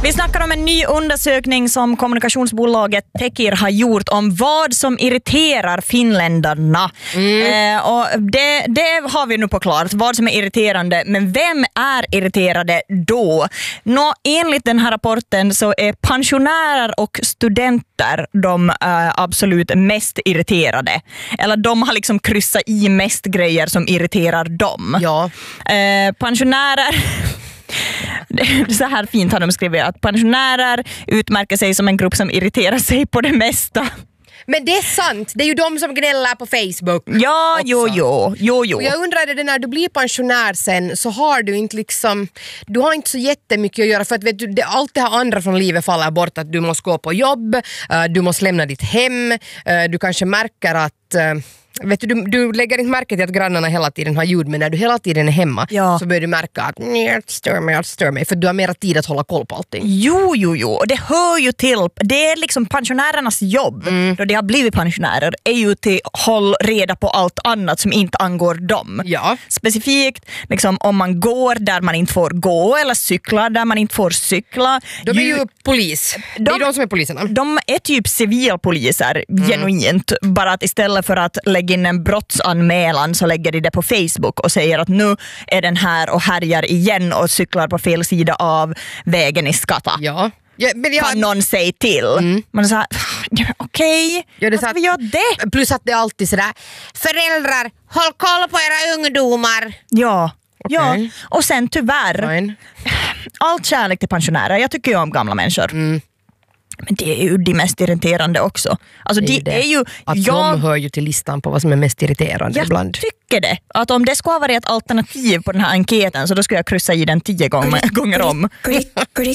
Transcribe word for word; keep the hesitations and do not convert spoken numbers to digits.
Vi snackar om en ny undersökning som kommunikationsbolaget Tekir har gjort om vad som irriterar finländarna. Mm. Eh, och det, det har vi nu på klart, vad som är irriterande. Men vem är irriterade då? Nå, enligt den här rapporten så är pensionärer och studenter de äh, absolut mest irriterade. Eller de har liksom kryssat i mest grejer som irriterar dem. Ja. Eh, pensionärer... Så här fint har de skrivit att pensionärer utmärker sig som en grupp som irriterar sig på det mesta. Men det är sant, det är ju de som gnäller på Facebook. Ja, jo, jo, jo, jo. Och jag undrar det, när du blir pensionär sen så har du inte liksom, du har inte så jättemycket att göra för att vet du, det, allt det här andra från livet faller bort, att du måste gå på jobb, uh, du måste lämna ditt hem, uh, du kanske märker att uh, vet du, du, du lägger inte märke till att grannarna hela tiden har ljud, men när du hela tiden är hemma ja. så börjar du märka att nej, stör mig, stör mig, för du har mera tid att hålla koll på allting. Jo, jo, jo. Det hör ju till. Det är liksom pensionärernas jobb mm. då de har blivit pensionärer är ju till håll reda på allt annat som inte angår dem. Ja. Specifikt liksom, om man går där man inte får gå eller cyklar där man inte får cykla. De är ju, ju polis. De, det är de som är poliserna. De är typ civilpoliser, mm. genuint. Bara att istället för att lägga in en brottsanmälan så lägger de det på Facebook och säger att nu är den här och härjar igen och cyklar på fel sida av vägen i Skata. Ja. Ja, men jag... Kan någon säga till? Mm. Man säger, okej, okay, varför vi gör det? Plus att det är alltid sådär, föräldrar, håll koll på era ungdomar. Ja, okay. ja. Och sen tyvärr, Fine. allt kärlek till pensionärer. Jag tycker ju om gamla människor. Mm. Men det är ju de mest irriterande också. Alltså det är, de är ju... Att jag, de hör ju till listan på vad som är mest irriterande jag ibland. Jag tycker det. Att om det ska vara ett alternativ på den här enkäten så då skulle jag kryssa i den tio gånger, gånger om. Grit, grit,